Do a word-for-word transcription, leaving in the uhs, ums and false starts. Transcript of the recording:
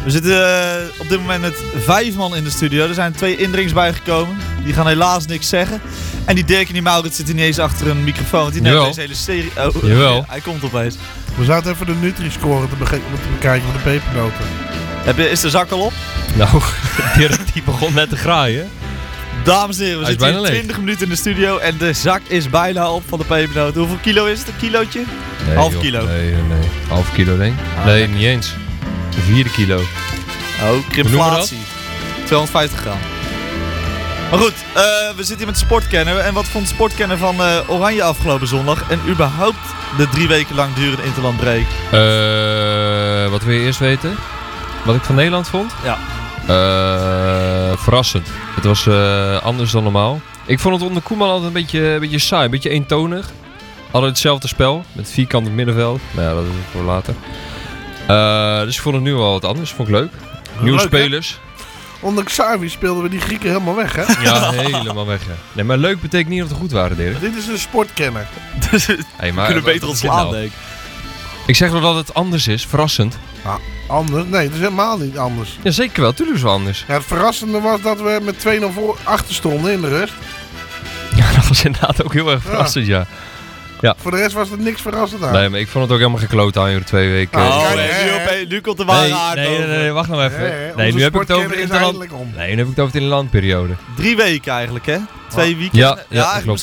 We zitten uh, op dit moment met vijf man in de studio. Er zijn twee indringers bijgekomen. Die gaan helaas niks zeggen. En die Dirk en die Maurits zitten niet eens achter een microfoon. Die nemen deze hele serie... Oh, Jawel. Hij komt opeens. We zaten even de Nutri-score te, bege- te bekijken van de pepernoten. Heb je, is de zak al op? Nou, Dirk die begon net te graaien. Dames en heren, we Hij is zitten hier bijna leeg. twintig minuten in de studio en de zak is bijna op van de pepernoten. Hoeveel kilo is het? Een kilootje? Nee, Half joh. kilo. Nee, nee. Half kilo denk ik. Ah, nee, lekker. niet eens. Een vierde kilo. Oh, noemen we krimflatie. tweehonderdvijftig gram. Maar goed, uh, we zitten hier met de sportkenner. En wat vond de sportkenner van uh, Oranje afgelopen zondag? En überhaupt de drie weken lang durende Interland break? Uh, wat wil je eerst weten? Wat ik van Nederland vond? Ja. Uh, verrassend. Het was uh, anders dan normaal. Ik vond het onder Koeman altijd een beetje, een beetje saai, een beetje eentonig. Hadden hetzelfde spel, met vierkant middenveld. Nou ja, dat is voor later. Uh, dus ik vond het nu wel wat anders, vond ik leuk. Nieuwe Leuk, spelers. Hè? Onder Xavi speelden we die Grieken helemaal weg, hè? Ja, helemaal weg. Ja. Nee, maar leuk betekent niet dat we goed waren, Dirk. Dit is een sportkenner. Dus we Hey, maar, kunnen wat- beter wat is ontslaan, dit nou? denk ik. Ik zeg wel dat het anders is, verrassend. Ah, anders? Nee, het is helemaal niet anders. Ja, zeker wel, tuurlijk is het wel anders. Ja, het verrassende was dat we met twee nul voor achter stonden in de rust. Ja, dat was inderdaad ook heel erg verrassend, ja. Ja. Voor de rest was er niks verrassend aan. Nee, maar ik vond het ook helemaal gekloot aan, joh, de twee weken. Oh, Oh, kijk, nee, hè, nu, hè. opeens- nu komt de ware nee, aard nee, nee, boven. nee, wacht nou even. Nee, hè, nee, onze nu heb ik het over de sportkenner is interland. eindelijk om. Nee, nu heb ik het over de interlandperiode. Drie weken eigenlijk, hè? Twee Ah. weekenden. Ja, ja, dat eigenlijk klopt.